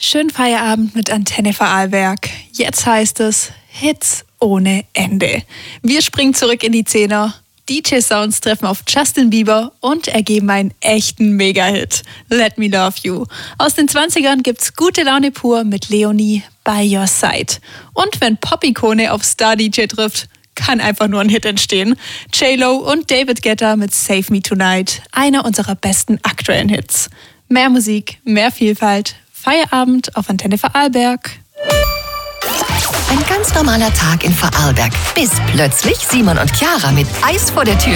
Schönen Feierabend mit Antenne Vorarlberg. Jetzt heißt es Hits ohne Ende. Wir springen zurück in die Zehner. DJ-Sounds treffen auf Justin Bieber und ergeben einen echten Mega-Hit. Let Me Love You. Aus den 20ern gibt's gute Laune pur mit Leonie by Your Side. Und wenn Pop-Ikone auf Star-DJ trifft, kann einfach nur ein Hit entstehen. J-Lo und David Guetta mit Save Me Tonight. Einer unserer besten aktuellen Hits. Mehr Musik, mehr Vielfalt. Feierabend auf Antenne Vorarlberg. Ein ganz normaler Tag in Vorarlberg. Bis plötzlich Simon und Chiara mit Eis vor der Tür